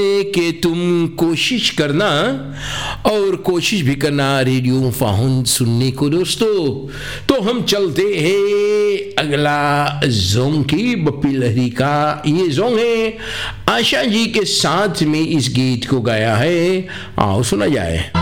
कि तुम कोशिश करना और कोशिश भी करना रेडियो फाहुन सुनने को दोस्तों। तो हम चलते हैं अगला जोंग की बप्पी लहरी का। ये जोंग है आशा जी के साथ में इस गीत को गाया है, आओ सुना जाए।